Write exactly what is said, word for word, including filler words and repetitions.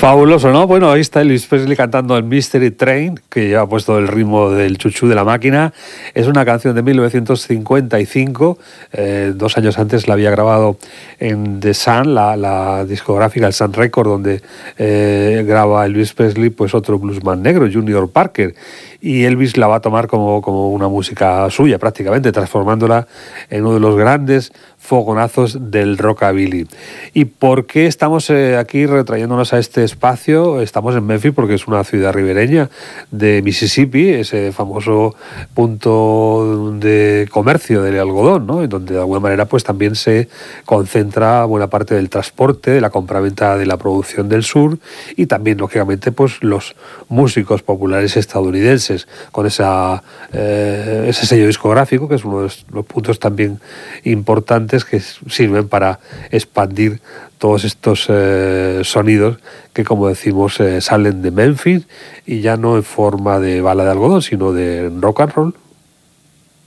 Fabuloso, ¿no? Bueno, ahí está Elvis Presley cantando el Mystery Train, que lleva puesto el ritmo del chuchú de la máquina. Es una canción de mil novecientos cincuenta y cinco, eh, dos años antes la había grabado en The Sun, la, la discográfica, el Sun Record, donde eh, graba Elvis Presley, pues otro bluesman negro, Junior Parker. Y Elvis la va a tomar como, como una música suya prácticamente, transformándola en uno de los grandes fogonazos del rockabilly. ¿Y por qué estamos eh, aquí retrayéndonos a este espacio? Estamos en Memphis porque es una ciudad ribereña de Mississippi, ese famoso punto de comercio del algodón, ¿no? En donde de alguna manera pues también se concentra buena parte del transporte, de la compraventa de la producción del sur y también lógicamente pues los músicos populares estadounidenses con esa, eh, ese sello discográfico, que es uno de los puntos también importantes que sirven para expandir todos estos eh, sonidos que, como decimos, eh, salen de Memphis y ya no en forma de bala de algodón, sino de rock and roll.